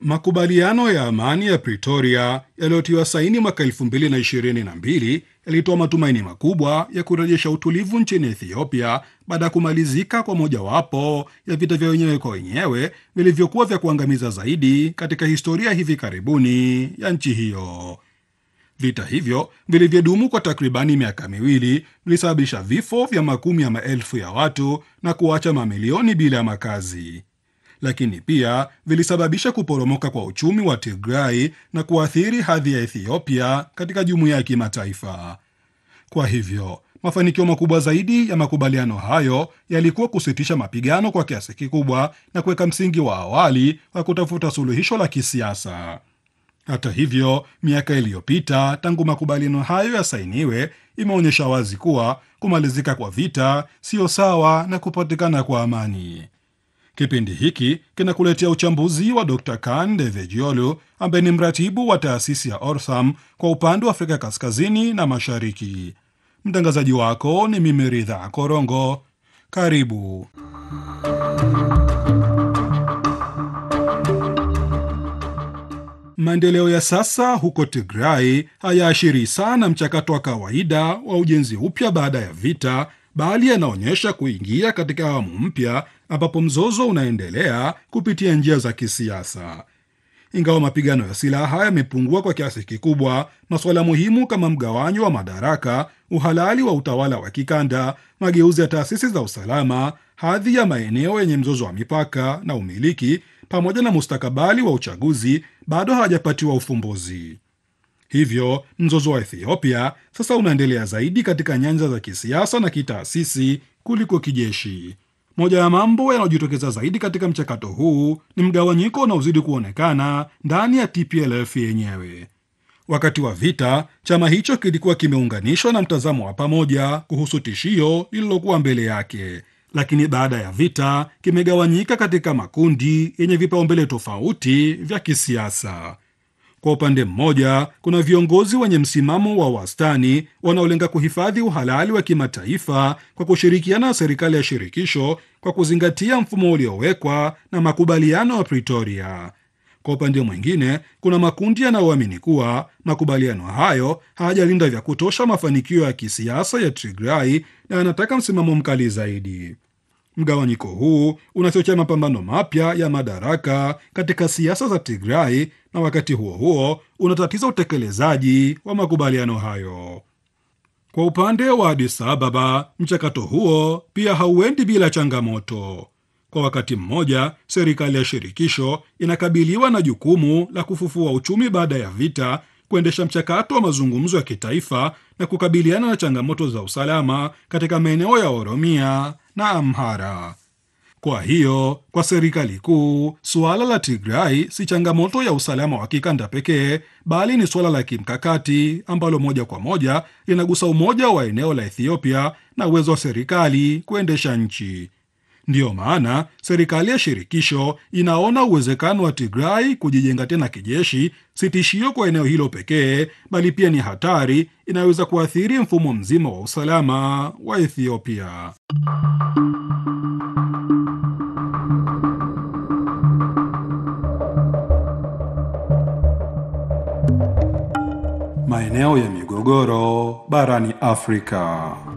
Makubaliano ya amani ya Pretoria yaliyotiwa saini mwaka 2022 yalitoa matumaini makubwa ya kurejesha utulivu nchini Ethiopia baada ya kumalizika kwa mojawapo ya vita vya wenyewe kwa wenyewe vilivyokuwa vya kuangamiza zaidi katika historia hivi karibuni ya nchi hiyo. Vita hivyo vilivyodumu kwa takribani miaka miwili vilisababisha vifo vya makumi ya maelfu ya watu na kuacha mamilioni bila makazi, lakini pia vilisababisha kuporomoka kwa uchumi wa Tigray na kuathiri hadhi ya Ethiopia katika jumuiya ya kimataifa. Kwa hivyo, mafanikio makubwa zaidi ya makubaliano hayo yalikuwa kusitisha mapigano kwa kiasi kikubwa na kuweka msingi wa awali wa kutafuta suluhisho la kisiasa. Hata hivyo, miaka iliyopita tangu makubaliano hayo yasainiwe imeonyesha wazi kuwa kumalizika kwa vita sio sawa na kupatikana kwa amani. Kipindi hiki kinakuletea uchambuzi wa Dr. Kan Devejiolu ambaye ni mratibu wa taasisi ya Orsam kwa upande wa Afrika Kaskazini na Mashariki. Mtangazaji wako ni mimi Ridha Korongo. Karibu. Maendeleo ya sasa huko Tigray hayaashiri sana mchakato wa kawaida wa ujenzi upya baada ya vita, bali yanaonyesha kuingia katika awamu mpya ambapo mzozo unaendelea kupitia njia za kisiasa. Ingawa mapigano ya silaha yamepungua kwa kiasi kikubwa, masuala muhimu kama mgawanyo wa madaraka, uhalali wa utawala wa kikanda, mageuzi ya taasisi za usalama, hadhi ya maeneo yenye mzozo wa mipaka na umiliki, pamoja na mustakabali wa uchaguzi bado hawajapatiwa ufumbuzi. Hivyo mzozo wa Ethiopia sasa unaendelea zaidi katika nyanja za kisiasa na kitaasisi kuliko kijeshi. Moja ya mambo yanayojitokeza zaidi katika mchakato huu ni mgawanyiko unaozidi kuonekana ndani ya TPLF yenyewe. Wakati wa vita, chama hicho kilikuwa kimeunganishwa na mtazamo wa pamoja kuhusu tishio lililokuwa mbele yake, lakini baada ya vita kimegawanyika katika makundi yenye vipaumbele tofauti vya kisiasa. Kwa upande mmoja, kuna viongozi wenye msimamo wa wastani wanaolenga kuhifadhi uhalali wa kimataifa kwa kushirikiana na serikali ya shirikisho kwa kuzingatia mfumo uliowekwa na makubaliano ya Pretoria. Kwa upande mwingine, kuna makundi yanayoamini kuwa makubaliano hayo hayajalinda vya kutosha mafanikio ya kisiasa ya Tigray na yanataka msimamo mkali zaidi. Mgawanyiko huu unachochea mapambano mapya ya madaraka katika siasa za Tigray na wakati huo huo unatatiza utekelezaji wa makubaliano hayo. Kwa upande wa Addis Ababa, mchakato huo pia hauendi bila changamoto. Kwa wakati mmoja, serikali ya shirikisho inakabiliwa na jukumu la kufufua uchumi baada ya vita, kuendesha mchakato wa mazungumzo ya kitaifa na kukabiliana na changamoto za usalama katika maeneo ya Oromia na Amhara. Kwa hiyo, kwa serikali kuu, suala la Tigray si changamoto ya usalama wa kikanda pekee, bali ni suala la kimkakati ambalo moja kwa moja linagusa umoja wa eneo la Ethiopia na uwezo wa serikali kuendesha nchi. Ndiyo maana serikali ya shirikisho inaona uwezekano wa Tigray kujijenga tena kijeshi si tishio kwa eneo hilo pekee, bali pia ni hatari inayoweza kuathiri mfumo mzima wa usalama wa Ethiopia. Maeneo ya migogoro barani Afrika.